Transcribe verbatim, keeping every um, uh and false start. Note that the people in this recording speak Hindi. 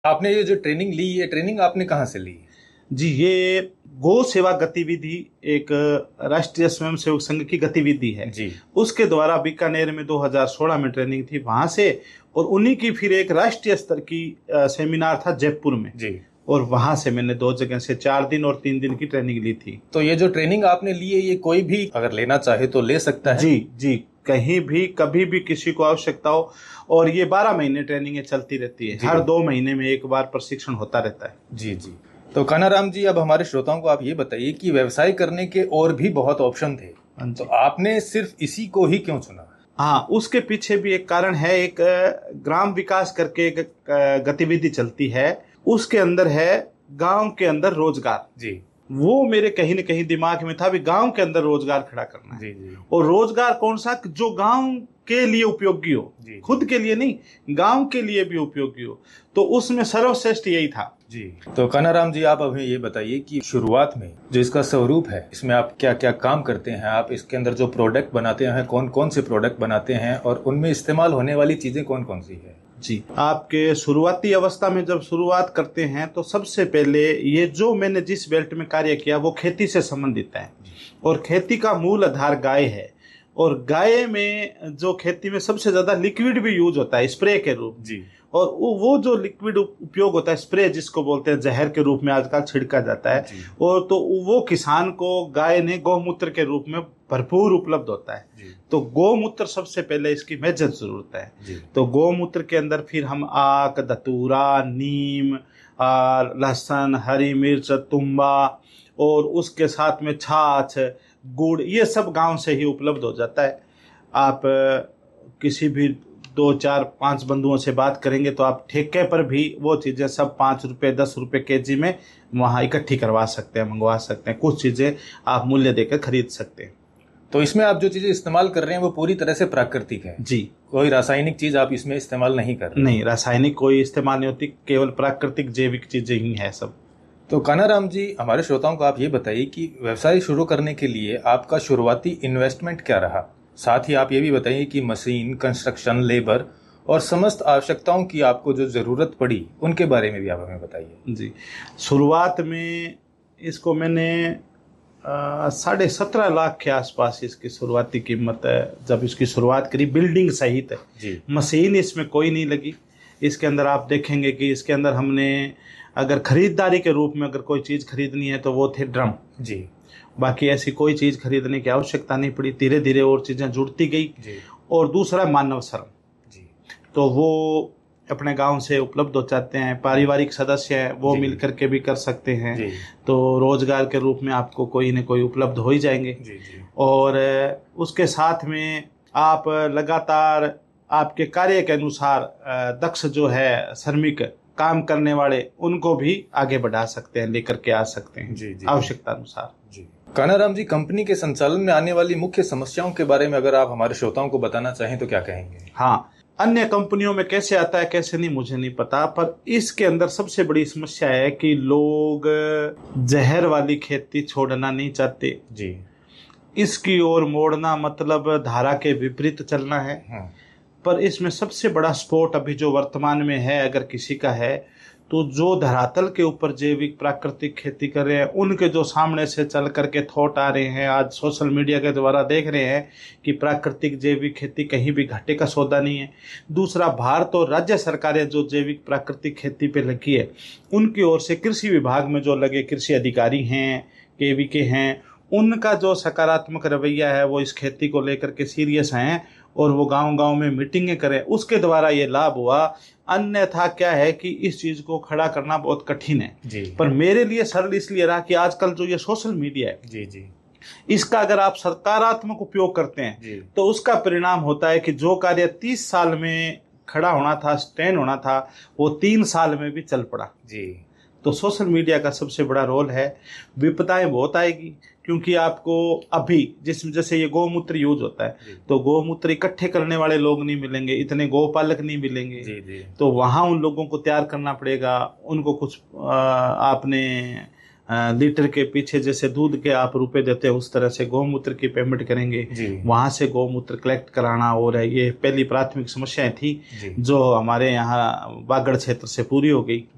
आपने ये जो ट्रेनिंग ली, ये ट्रेनिंग आपने कहाँ से ली? जी, ये गौ सेवा गतिविधि एक राष्ट्रीय स्वयंसेवक संघ की गतिविधि है जी। उसके द्वारा बीकानेर में दो हज़ार सोलह में ट्रेनिंग थी वहां से, और उन्हीं की फिर एक राष्ट्रीय स्तर की सेमिनार था जयपुर में जी। और वहां से मैंने दो जगह से चार दिन और तीन दिन की ट्रेनिंग ली थी। तो ये जो ट्रेनिंग आपने ली है, ये कोई भी अगर लेना चाहे तो ले सकता है? जी जी, कहीं भी कभी भी किसी को आवश्यकता हो, और ये बारह महीने ट्रेनिंग चलती रहती है, हर दो महीने में एक बार प्रशिक्षण होता रहता है। जी जी। तो कान्हाराम जी, अब हमारे श्रोताओं को आप ये बताइए कि व्यवसाय करने के और भी बहुत ऑप्शन थे, तो आपने सिर्फ इसी को ही क्यों चुना? हाँ, उसके पीछे भी एक कारण है। एक ग्राम विकास करके एक गतिविधि चलती है, उसके अंदर है गांव के अंदर रोजगार। जी। वो मेरे कहीं न कहीं दिमाग में था भी गांव के अंदर रोजगार खड़ा करना है। जी जी। और रोजगार कौन सा, जो गांव के लिए उपयोगी हो, खुद के लिए नहीं, गांव के लिए भी उपयोगी हो, तो उसमें सर्वश्रेष्ठ यही था। जी। तो कान्हाराम जी, आप अभी ये बताइए कि शुरुआत में जो इसका स्वरूप है, इसमें आप क्या क्या काम करते हैं? आप इसके अंदर जो प्रोडक्ट बनाते हैं, कौन कौन से प्रोडक्ट बनाते हैं और उनमें इस्तेमाल होने वाली चीजें कौन कौन सी है? जी, आपके शुरुआती अवस्था में जब शुरुआत करते हैं तो सबसे पहले ये जो मैंने जिस बेल्ट में कार्य किया वो खेती से संबंधित है, और खेती का मूल आधार गाय है, और गाय में जो खेती में सबसे ज्यादा लिक्विड भी यूज होता है स्प्रे के रूप। जी। और वो जो लिक्विड उपयोग होता है स्प्रे, जिसको बोलते हैं जहर के रूप में आजकल छिड़का जाता है, और तो वो किसान को गाय ने गौमूत्र के रूप में भरपूर उपलब्ध होता है। तो गौमूत्र सबसे पहले इसकी मेजर जरूरत है। तो गौमूत्र के अंदर फिर हम आक, धतूरा, नीम, लहसुन, हरी मिर्च, तुम्बा, और उसके साथ में छाछ, गुड़, ये सब गांव से ही उपलब्ध हो जाता है। आप किसी भी दो चार पांच बंधुओं से बात करेंगे तो आप ठेके पर भी वो चीजें सब पांच रुपए दस रुपए केजी में वहां इकट्ठी करवा सकते हैं, मंगवा सकते हैं। कुछ चीजें आप मूल्य देकर खरीद सकते हैं। तो इसमें आप जो चीजें इस्तेमाल कर रहे हैं वो पूरी तरह से प्राकृतिक है? जी, कोई रासायनिक चीज आप इसमें इस्तेमाल नहीं कर रहे? नहीं, रासायनिक कोई इस्तेमाल नहीं होती, केवल प्राकृतिक जैविक चीजें ही है सब। तो कान्हाराम जी, हमारे श्रोताओं को आप ये बताइए कि व्यवसाय शुरू करने के लिए आपका शुरुआती इन्वेस्टमेंट क्या रहा? साथ ही आप ये भी बताइए कि मशीन, कंस्ट्रक्शन, लेबर और समस्त आवश्यकताओं की आपको जो जरूरत पड़ी, उनके बारे में भी आप हमें बताइए। जी, शुरुआत में इसको मैंने साढ़े सत्रह लाख के आसपास इसकी शुरुआती कीमत है जब इसकी शुरुआत करी, बिल्डिंग सहित है। मशीन इसमें कोई नहीं लगी। इसके अंदर आप देखेंगे कि इसके अंदर हमने अगर खरीदारी के रूप में अगर कोई चीज खरीदनी है तो वो थे ड्रम। जी। बाकी ऐसी कोई चीज खरीदने की आवश्यकता नहीं पड़ी। धीरे धीरे और चीजें जुड़ती गई। और दूसरा मानव श्रम, तो वो अपने गांव से उपलब्ध हो जाते हैं। पारिवारिक सदस्य हैं वो मिल करके भी कर सकते हैं, तो रोजगार के रूप में आपको कोई न कोई उपलब्ध हो ही जाएंगे। जी जी। और उसके साथ में आप लगातार आपके कार्य के अनुसार दक्ष जो है श्रमिक काम करने वाले, उनको भी आगे बढ़ा सकते हैं, लेकर के आ सकते हैं आवश्यकता अनुसार। जी। कान्हाराम जी, कंपनी के संचालन में आने वाली मुख्य समस्याओं के बारे में अगर आप हमारे श्रोताओं को बताना चाहें तो क्या कहेंगे? हाँ, अन्य कंपनियों में कैसे आता है कैसे नहीं मुझे नहीं पता, पर इसके अंदर सबसे बड़ी समस्या है कि लोग जहर वाली खेती छोड़ना नहीं चाहते। जी। इसकी ओर मोड़ना मतलब धारा के विपरीत चलना है। हाँ। पर इसमें सबसे बड़ा स्पोर्ट अभी जो वर्तमान में है, अगर किसी का है, तो जो धरातल के ऊपर जैविक प्राकृतिक खेती कर रहे हैं, उनके जो सामने से चल करके थॉट आ रहे हैं, आज सोशल मीडिया के द्वारा देख रहे हैं कि प्राकृतिक जैविक खेती कहीं भी घाटे का सौदा नहीं है। दूसरा, भारत और राज्य सरकारें जो जैविक प्राकृतिक खेती पे लगी है, उनकी ओर से कृषि विभाग में जो लगे कृषि अधिकारी हैं, केवी के हैं, उनका जो सकारात्मक रवैया है, वो इस खेती को लेकर के सीरियस हैं और वो गांव गांव में मीटिंगें करें, उसके द्वारा ये लाभ हुआ। अन्यथा क्या है कि इस चीज को खड़ा करना बहुत कठिन है। जी। पर मेरे लिए सरल इसलिए रहा कि आजकल जो ये सोशल मीडिया है, जी जी, इसका अगर आप सकारात्मक उपयोग करते हैं तो उसका परिणाम होता है कि जो कार्य तीस साल में खड़ा होना था, स्टैंड होना था, वो तीन साल में भी चल पड़ा। जी। तो सोशल मीडिया का सबसे बड़ा रोल है। विपदाएं बहुत आएगी, क्योंकि आपको अभी जिस जैसे ये गौमूत्र यूज होता है, तो गौमूत्र इकट्ठे करने वाले लोग नहीं मिलेंगे, इतने गौपालक नहीं मिलेंगे। जी जी। तो वहां उन लोगों को तैयार करना पड़ेगा। उनको कुछ आ, आपने आ, लीटर के पीछे जैसे दूध के आप रुपए देते हैं, उस तरह से गौमूत्र की पेमेंट करेंगे। वहां से गौमूत्र कलेक्ट कराना, और ये पहली प्राथमिक समस्याएं थी जो हमारे यहाँ बागड़ क्षेत्र से पूरी हो गई।